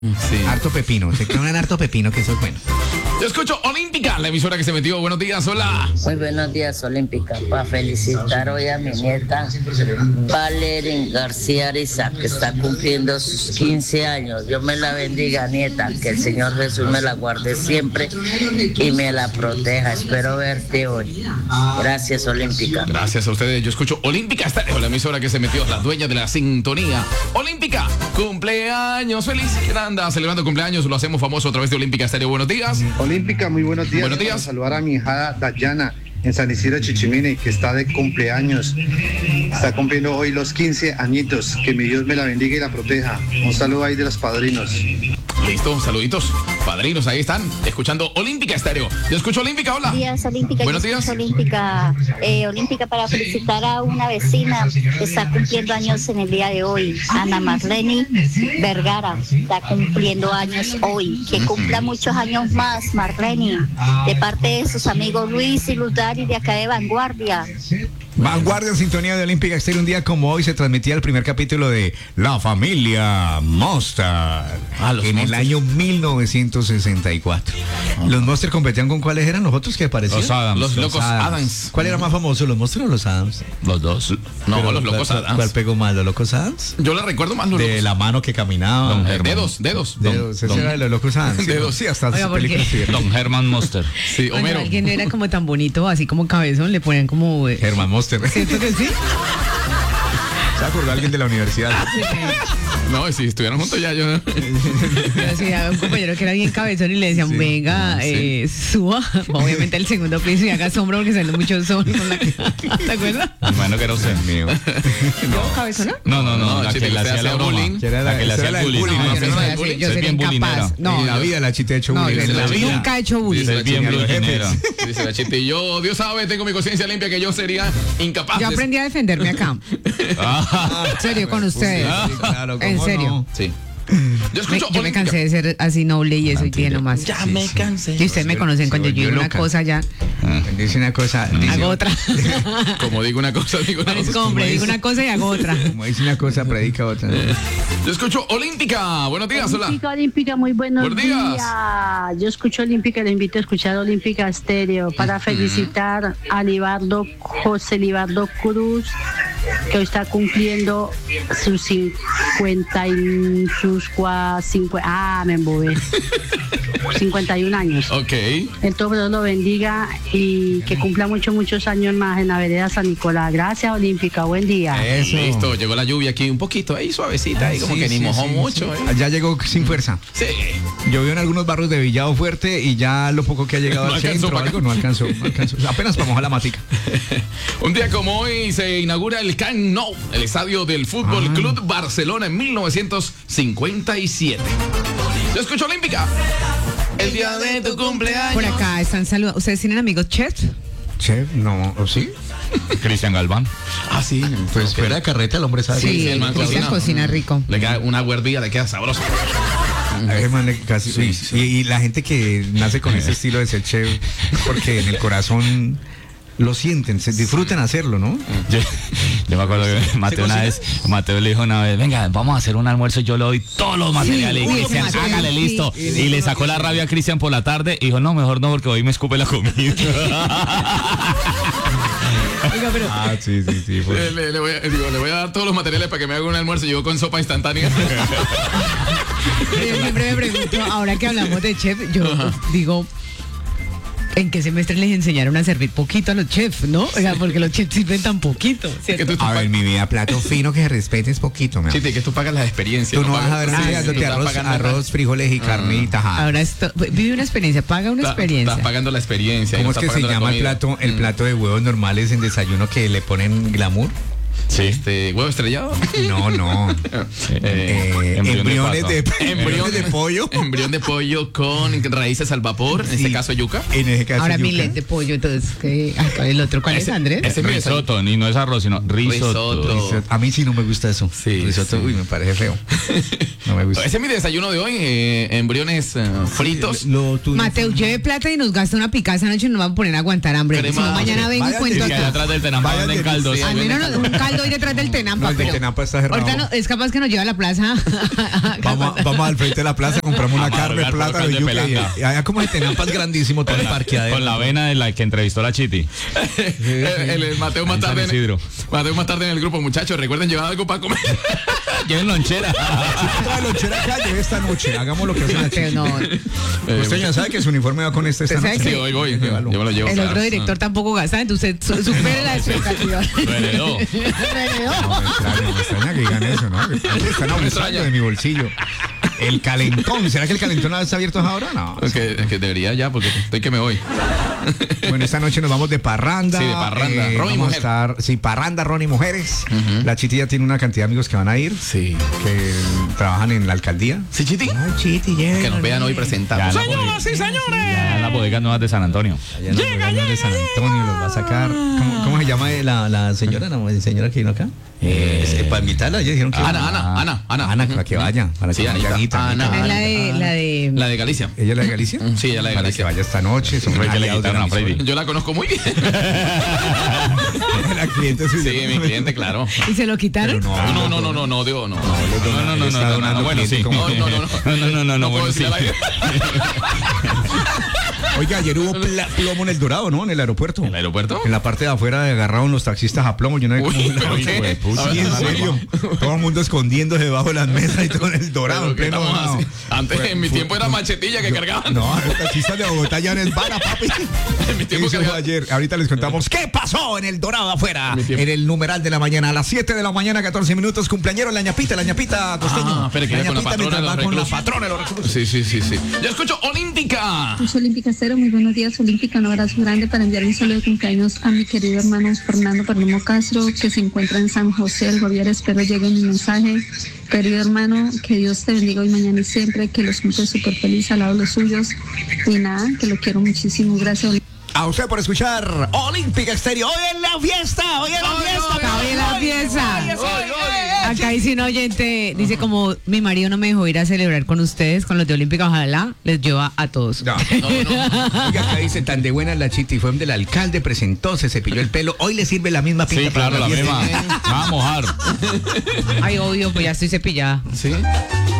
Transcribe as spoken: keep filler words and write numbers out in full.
Sí. Harto pepino, se comen harto pepino, que eso es bueno. Yo escucho Olímpica, la emisora que se metió. Buenos días, hola. Muy buenos días, Olímpica. Para felicitar hoy a mi nieta Valeria García Ariza, que está cumpliendo sus quince años. Dios me la bendiga, nieta. Que el Señor Jesús me la guarde siempre y me la proteja. Espero verte hoy. Gracias, Olímpica. Gracias a ustedes. Yo escucho Olímpica Estéreo, la emisora que se metió, la dueña de la sintonía. Olímpica, cumpleaños feliz. ¿Quién anda celebrando cumpleaños? Lo hacemos famoso a través de Olímpica Estéreo. Buenos días. Olímpica, muy buenos días. Buenos días. Para saludar a mi hija Dayana en San Isidro Chichimine, que está de cumpleaños. Está cumpliendo hoy los quince añitos. Que mi Dios me la bendiga y la proteja. Un saludo ahí de los padrinos. Listo, saluditos. Padrinos, ahí están, escuchando Olímpica Estéreo. Yo escucho Olímpica, hola. Buenos días, Olímpica. Buenos Yo días. escucho Olímpica, eh, Olímpica para felicitar a una vecina que está cumpliendo años en el día de hoy, Ana Marlene Vergara, está cumpliendo años hoy. Que cumpla muchos años más, Marlene, de parte de sus amigos Luis y Luz Dari de acá de Vanguardia. Vanguardia en sintonía de Olímpica Estéreo. Un día como hoy se transmitía el primer capítulo de La Familia Monster Ah, los en el Monsters. año mil novecientos sesenta y cuatro. ¿Los Monsters competían con cuáles eran? ¿Los otros que parecían? Los Adams. Los locos Adams. ¿Cuál era más famoso, los Monsters o los Adams? Los dos. No, Pero, los locos ¿cuál- Adams. ¿Cuál pegó más, los locos Adams? Yo le recuerdo más los De locos. la mano que caminaba. Don Eh, Herman. dedos, dedos. Dedos, ese Don- era de los locos Adams. Sí, Dedos. sí, hasta Oiga, sus ¿por qué? películas tuvieron. Don Herman Monster. Sí, Cuando Homero. alguien no era como tan bonito, así como cabezón, le ponían como... eh, Herman Monster. ¿Cierto que sí? ¿Se acordó alguien de la universidad? No, si estuvieran juntos ya, yo. Yo sí, había un compañero que era bien cabezón y le decían, venga, eh, suba, obviamente al segundo piso y haga sombra porque sale mucho sol con la cara. ¿Te acuerdas? Bueno, que era usted. Mío. ¿Yo cabezona? No, no, no, No, la chiste, que le usted hacía la hacía broma. bullying. Que era La que le esa hacía era el la del bullying. bullying, No, ¿no? yo no Esa soy era así, bullying. yo Soy sería bien incapaz. bullinera. No, En la yo vida la chita ha hecho No, bullying. en la vida. nunca he hecho bullying. Soy bien bullinera. Dice la chiste, y yo, Dios sabe, tengo mi conciencia limpia que yo sería incapaz. Yo de- aprendí a defenderme acá. En serio, con ustedes. Sí, claro, ¿cómo En serio. no? Sí. Yo Me- escucho yo me Olímpica. cansé de ser así noble y eso y tiene nomás. Ya me cansé. Y ustedes me conocen Se cuando yo volvió digo una loca. cosa ya, Dice una cosa. dice- hago otra. Como digo una cosa, digo una Parezco otra. hombre, digo una cosa y hago otra. Como dice una cosa, predica otra. Yo escucho Olímpica. Buenos días, hola. Olímpica, Olímpica, muy buenos, Buenos días. días. Yo escucho Olímpica, le invito a escuchar Olímpica Estéreo para felicitar a Libardo, José Libardo Cruz, que hoy está cumpliendo sus cincuenta y sus cua, cincu- ah, me embobé. cincuenta y un años. Ok. El todo Dios lo bendiga y que cumpla muchos, muchos años más en la vereda San Nicolás. Gracias, Olímpica, buen día. Eso. Listo, llegó la lluvia aquí un poquito ahí suavecita, ahí como Sí, que ni sí, mojó sí, mucho. sí. ¿eh? Ya llegó sin fuerza. Sí. Llovió en algunos barrios de Villado Fuerte y ya lo poco que ha llegado No al alcanzó centro para algo acá. no alcanzó, no alcanzó. Apenas para mojar la matica. Un día como hoy se inaugura el Camp Nou, el estadio del Fútbol Ah. Club Barcelona en mil novecientos cincuenta y siete. Yo escucho Olímpica. El día de tu cumpleaños. Por acá están saludando. ¿Ustedes tienen amigos chefs? Chef, no, ¿o sí? Cristian Galván. Ah, sí. Pues fuera de carreta el hombre sabe. Sí, el man Cristian cocina. cocina rico. Le queda una guardilla, le queda sabroso. A ver, man, casi, Sí, uy, sí. Y, y la gente que nace con ese estilo de ser chef, porque en el corazón lo sienten, se disfrutan hacerlo, ¿no? Yo, yo me acuerdo que Mateo una vez, Mateo le dijo una vez, venga, vamos a hacer un almuerzo, yo le doy todos los materiales. uy, y Cristian, Mateo, hágale sí. listo. Y le sacó la rabia a Cristian por la tarde y dijo, no, mejor no, porque hoy me escupe la comida. Oiga, pero Ah, sí, sí, sí. pues. Le, le- le voy a, digo, le voy a dar todos los materiales para que me haga un almuerzo y yo con sopa instantánea. yo siempre me pregunto, ahora que hablamos de chef, yo digo, ¿en qué semestre les enseñaron a servir poquito a los chefs, no? Oiga, porque los chefs sirven tan poquito, ¿cierto? Que tú, A ver, mi vida, plato fino que respetes poquito, mi amor. Chiste, que tú pagas las experiencias. Tú no vas a pagas- ver Sí, nada tú dándote estás arroz, pagando- arroz, frijoles y carne y tajada. Ahora esto, vive una experiencia, paga una Estás- experiencia. Estás pagando la experiencia. y ¿Cómo no es que estás se pagando la llama el comida. plato, el Mm. plato de huevos normales en desayuno que le ponen glamour? Sí. Este, huevo estrellado. No, no. Eh, Eh, embrión de embriones de, papa. embriones de pollo. Embrión de pollo con raíces al vapor, en Sí. este caso yuca. En ese caso, Ahora yuca. milet de pollo, entonces, ¿qué? Ah, ¿cuál es el otro? ¿Cuál es, Ese- Andrés? ese es mi desayuno. Risotto, y no es arroz, sino risotto. Risotto. Risotto. A mí sí no me gusta eso. Sí, Risotto, sí. uy, me parece feo. No me gusta. Ese es mi desayuno de hoy, eh, embriones eh, fritos. Lo tuyo- Mateo, lleve plata y nos gasta una picada esa noche y nos va a poner a aguantar hambre. Crema- Si no, mañana vengo y Váyate, cuento Y que allá todo. atrás del Tenampa Vaya venden de- caldos. sí, Al menos nos- un caldo hoy detrás del Tenampa. No, el del pero Tenampa está cerrado. ahorita no, es capaz que nos lleva a la plaza. Vamos, a- vamos al frente de la plaza, compramos una Vamos a carne, rogar por plátano el y de yuca. Pelanga. Y, y allá como el Tenampa es grandísimo, todo el parqueadero. Con la vena de la que entrevistó la Chiti. el, el- el Mateo más En San tarde. En, Isidro. Mateo más tarde en el grupo, muchachos. Recuerden llevar algo para comer. Lleven lonchera. Toda lonchera calle esta noche. Hagamos lo que hace la Pero chica. no, Usted ya sabe que su uniforme va con este esta ¿Usted sabe noche. Sí, hoy voy. Yo me lo llevo. el claro. otro director tampoco gasta, entonces su- supere la expectativa. Lo heredó. Renegó. No, me extraña, me extraña que digan eso, ¿no? Que están extraña. abusando de mi bolsillo. El calentón. ¿Será que el calentón está abierto ahora? No. Es que, es que debería ya, porque estoy que me voy. Bueno, esta noche nos vamos de parranda. Sí, de parranda. Eh, Ron y vamos mujer. a estar, sí, parranda, ron y mujeres. La Chiti ya tiene una cantidad de amigos que van a ir, Sí. que trabajan en la alcaldía. ¿Sí, Chiti? Ay, Chiti, llega. Que nos vean hoy Ya presentados. la Señoras y señores. Ya en las bodegas nuevas de San Antonio. Llega, llega, de San Antonio los va a sacar. ¿Cómo, cómo se llama la, la señora, la señora que vino acá? Eh, para invitarla, ya dijeron que Ana, Ana, Ana, Ana. Ana, para que vaya. Para Sí, que vaya, Anita. Anita, Ana. Anita. Es la de, la de. La de Galicia. ¿Ella es la de Galicia? Sí, ella es la de Para Galicia. que vaya esta noche. Son Fue que le aliados de quitaron a la emisora. Freddy. Yo la conozco muy bien. La cliente suya. Sí, mi cliente, claro. ¿Y se lo quitaron? Pero No, no, no, no, no, digo, no. No, no, no, no, no, no, bueno, sí. No, no, no, no. No, no, no, no, no, puedo bueno, sí. decir al aire. Oiga, ayer hubo pla- plomo en el Dorado, ¿no? En el aeropuerto. ¿En el aeropuerto? En la parte de afuera agarraron los taxistas a plomo. Yo no sé Uy, cómo. ¿pero la- qué? Hijo de puta. A ver, Sí, en a ver, serio. Todo el mundo escondiéndose debajo de las mesas y todo en el Dorado. Pero En ¿qué pleno estamos Dorado. así? Antes, Fue- en mi fue- tiempo era machetilla que cargaban. No, los taxistas de Bogotá ya no es vara, papi. En mi tiempo Eso fue cargaban. ayer. Ahorita les contamos qué pasó en el Dorado afuera. Mi tiempo. En el numeral de la mañana. A las siete de la mañana, catorce minutos. Cumpleañero, la ñapita, la ñapita costeño. Ah, espere, que la era con la ñapita patrona mientras de va los con la reclusos. patrona de los reclusos. Sí, sí, sí, sí. Yo escucho Olímpica. Soy Olímpica Cero, muy buenos días Olímpica, un abrazo grande para enviar un saludo de cumpleaños a mi querido hermano Fernando Perdomo Castro, que se encuentra en San José del Javier, espero llegue mi mensaje. Querido hermano, que Dios te bendiga hoy, mañana y siempre, que los cumples súper feliz al lado de los suyos, y nada, que lo quiero muchísimo, gracias. A usted por escuchar Olímpica Estéreo. Hoy en la fiesta, hoy en la fiesta. Hoy en la fiesta. Acá dice un oyente, dice como mi marido no me dejó ir a celebrar con ustedes, con los de Olímpica, ojalá les lleva a todos. No, no, no. Oiga, acá dice tan de buena la Chiti, fue donde el alcalde presentó, se cepilló el pelo. Hoy le sirve la misma pinta Sí, claro, la fiesta. misma. Va a mojar. Ay, obvio, pues ya estoy cepillada. Sí.